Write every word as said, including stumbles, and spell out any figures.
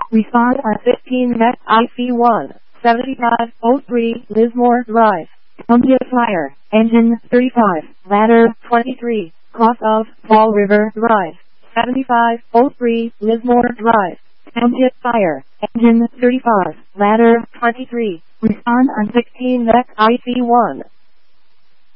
Respond on fifteen Met I C one, seventy-five oh three Lismore Drive. Columbia Fire, Engine thirty-five, Ladder twenty-three, cross of Fall River Drive, seventy-five oh three Lismore Drive. Columbia Fire, Engine thirty-five, Ladder twenty-three. Respond on sixteen Met I C one.